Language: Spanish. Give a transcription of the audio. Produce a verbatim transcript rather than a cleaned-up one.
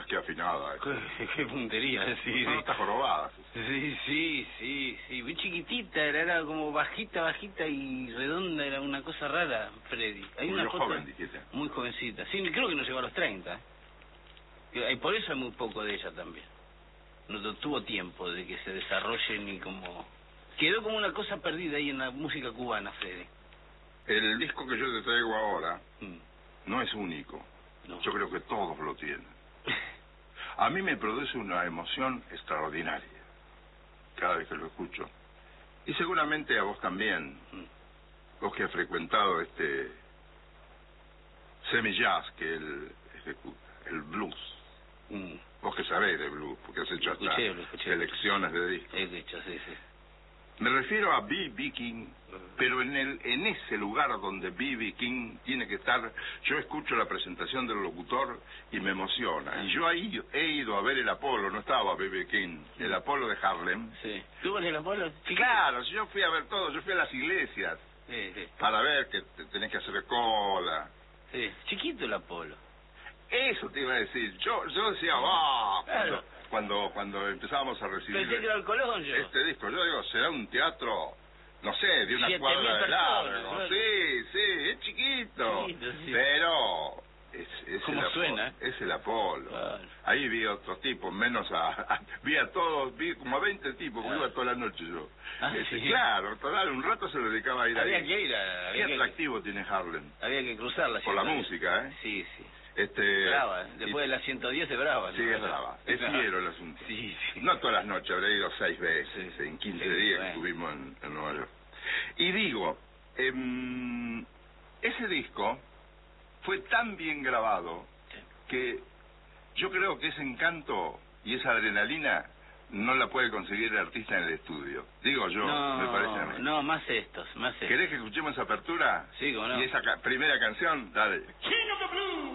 qué afinada. Qué, qué puntería, sí. No, sí. está jorobada. Sí, sí, sí, sí. Muy chiquitita, era, era como bajita, bajita y redonda, era una cosa rara, Freddy. Hay Muy una foto joven, dijiste. muy jovencita. Sí, creo que no llegó a los treinta. Y por eso hay muy poco de ella también. No, no tuvo tiempo de que se desarrolle ni como... Quedó como una cosa perdida ahí en la música cubana, Freddy. El disco que yo te traigo ahora Mm. no es único. No. Yo creo que todos lo tienen. A mí me produce una emoción extraordinaria cada vez que lo escucho. Y seguramente a vos también, Mm. vos que has frecuentado este semi-jazz que él ejecuta, el blues. Mm. Vos que sabés de blues, porque has hecho Lo hasta escuché, lo escuché. selecciones de discos. He dicho, sí, sí. Me refiero a B B. King, pero en el en ese lugar donde B B. King tiene que estar, yo escucho la presentación del locutor y me emociona. Y yo ahí he ido a ver el Apolo, no estaba B B. King, el Apolo de Harlem. Sí. ¿Tú en el Apolo? Claro, si yo fui a ver todo, yo fui a las iglesias Sí, sí. para ver que te tenés que hacer cola. Sí. Chiquito el Apolo. Eso te iba a decir. Yo yo decía, ah, Claro. cuando, cuando cuando empezábamos a recibir Pensé que era el Colón yo. este disco, yo digo, será un teatro, no sé, de una Siete cuadra mil de personas, largo. bueno. Sí, sí, es chiquito, Chiquito, sí. pero es, es ¿Cómo el Apolo, suena? es el Apolo. Claro. Ahí vi otros tipos, menos a, a- vi a todos, vi como a veinte tipos, porque Ah. iba toda la noche yo. Ah, Este, sí. Claro, total, un rato se le dedicaba a ir Había ahí. que ir a... Qué Había que, atractivo tiene Harlem, había que cruzar la por la ciudad. música, ¿eh? Sí, sí. Este, Brava, ¿eh? y- Después de la ciento diez es brava. Sí, ¿no? es brava. Es Brava. fiero el asunto. Sí, sí. No todas las noches, habré ido seis veces Sí, en quince sí, días bueno. que estuvimos en, en Nueva York. Y digo, em, ese disco fue tan bien grabado Sí. que yo creo que ese encanto y esa adrenalina no la puede conseguir el artista en el estudio. Digo yo, no, me parece a mí. no, más estos, más estos. ¿Querés que escuchemos esa apertura? Sí, cómo no. Y esa ca- primera canción, dale. King of the Blues.